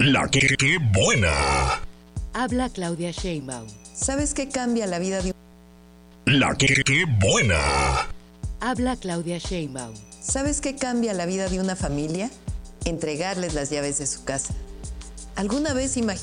La que buena. Habla Claudia Sheinbaum. ¿Sabes qué cambia la vida de La que buena. Habla Claudia Sheinbaum. ¿Sabes qué cambia la vida de una familia? Entregarles las llaves de su casa. ¿Alguna vez imaginaste